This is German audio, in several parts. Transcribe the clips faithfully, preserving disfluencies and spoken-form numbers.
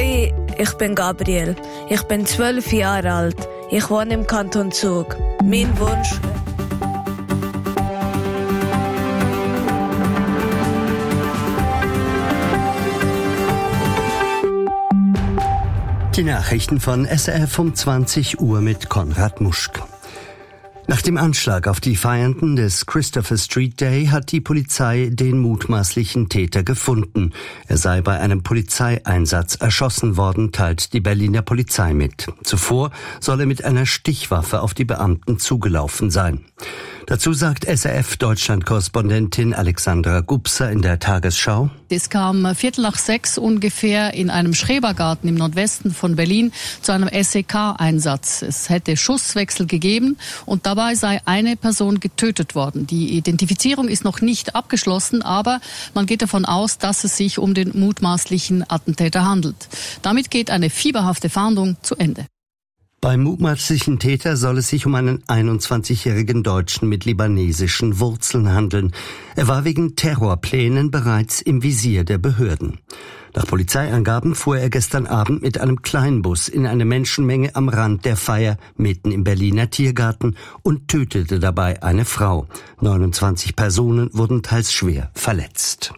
Halli, ich bin Gabriel. Ich bin zwölf Jahre alt. Ich wohne im Kanton Zug. Mein Wunsch... Die Nachrichten von S R F um zwanzig Uhr mit Konrad Muschk. Nach dem Anschlag auf die Feiernden des Christopher Street Day hat die Polizei den mutmaßlichen Täter gefunden. Er sei bei einem Polizeieinsatz erschossen worden, teilt die Berliner Polizei mit. Zuvor soll er mit einer Stichwaffe auf die Beamten zugelaufen sein. Dazu sagt S R F-Deutschland-Korrespondentin Alexandra Gubser in der Tagesschau: Es kam Viertel nach sechs ungefähr in einem Schrebergarten im Nordwesten von Berlin zu einem S E K-Einsatz. Es hätte Schusswechsel gegeben und dabei sei eine Person getötet worden. Die Identifizierung ist noch nicht abgeschlossen, aber man geht davon aus, dass es sich um den mutmaßlichen Attentäter handelt. Damit geht eine fieberhafte Fahndung zu Ende. Beim mutmaßlichen Täter soll es sich um einen einundzwanzigjährigen Deutschen mit libanesischen Wurzeln handeln. Er war wegen Terrorplänen bereits im Visier der Behörden. Nach Polizeiangaben fuhr er gestern Abend mit einem Kleinbus in eine Menschenmenge am Rand der Feier mitten im Berliner Tiergarten und tötete dabei eine Frau. neunundzwanzig Personen wurden teils schwer verletzt.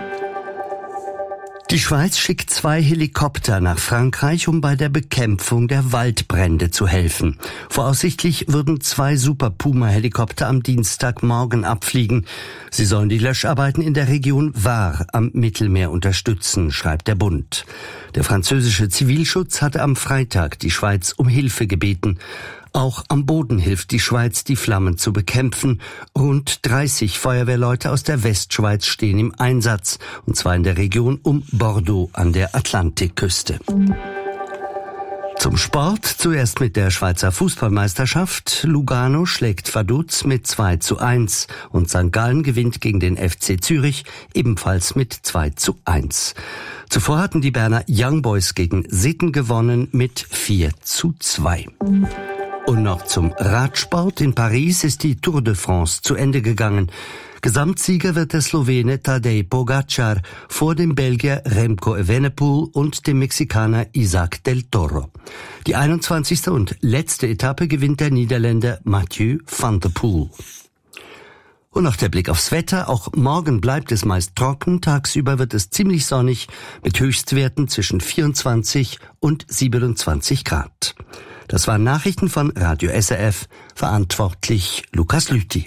Die Schweiz schickt zwei Helikopter nach Frankreich, um bei der Bekämpfung der Waldbrände zu helfen. Voraussichtlich würden zwei Super Puma-Helikopter am Dienstagmorgen abfliegen. Sie sollen die Löscharbeiten in der Region Var am Mittelmeer unterstützen, schreibt der Bund. Der französische Zivilschutz hatte am Freitag die Schweiz um Hilfe gebeten. Auch am Boden hilft die Schweiz, die Flammen zu bekämpfen. Rund dreißig Feuerwehrleute aus der Westschweiz stehen im Einsatz, und zwar in der Region um Bordeaux an der Atlantikküste. Zum Sport, zuerst mit der Schweizer Fußballmeisterschaft. Lugano schlägt Vaduz mit zwei zu eins und Sankt Gallen gewinnt gegen den F C Zürich ebenfalls mit zwei zu eins. Zuvor hatten die Berner Young Boys gegen Sitten gewonnen mit vier zu zwei. Und noch zum Radsport. In Paris ist die Tour de France zu Ende gegangen. Gesamtsieger wird der Slowene Tadej Pogacar vor dem Belgier Remco Evenepoel und dem Mexikaner Isaac del Toro. Die einundzwanzigste und letzte Etappe gewinnt der Niederländer Mathieu van der Poel. Und noch der Blick aufs Wetter. Auch morgen bleibt es meist trocken. Tagsüber wird es ziemlich sonnig mit Höchstwerten zwischen vierundzwanzig und siebenundzwanzig Grad. Das waren Nachrichten von Radio S R F. Verantwortlich Lukas Lüthi.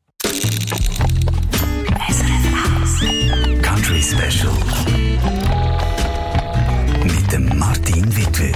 Country Special mit dem Martin Wittwer.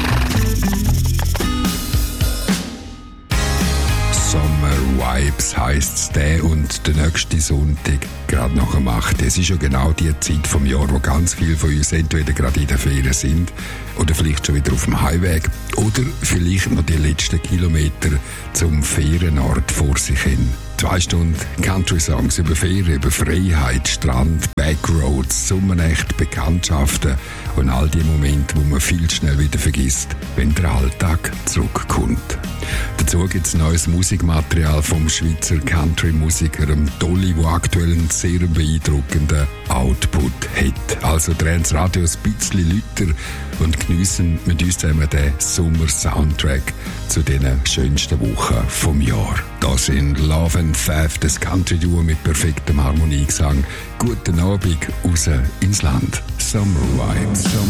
Summer Vibes heisst's, der und der nächste Sonntag, gerade nach dem acht. Es ist ja genau die Zeit vom Jahr, wo ganz viele von uns entweder gerade in der Ferien sind oder vielleicht schon wieder auf dem Heimweg oder vielleicht noch die letzten Kilometer zum Ferienort vor sich hin. Zwei Stunden Country-Songs über Ferien, über Freiheit, Strand, Backroads, Sommernacht, Bekanntschaften und all die Momente, wo man viel schnell wieder vergisst, wenn der Alltag zurückkommt. Dazu gibt es neues Musikmaterial vom Schweizer Country-Musiker Dolly, der aktuell einen sehr beeindruckenden Output hat. Also drehen das Radio ein bisschen lauter und geniessen mit uns zusammen den Sommer-Soundtrack zu den schönsten Wochen vom Jahr. Das sind Love and Faith, das Country-Duo mit perfektem Harmoniegesang. Guten Abend, raus ins Land. Summer Vibes.